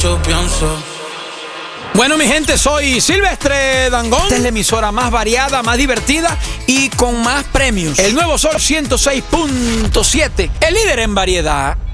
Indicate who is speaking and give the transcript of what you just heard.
Speaker 1: mucho pienso.
Speaker 2: Bueno, mi gente, soy Silvestre Dangond. Esta es la emisora más variada, más divertida y con más premios. El nuevo Sol 106.7, el líder en variedad.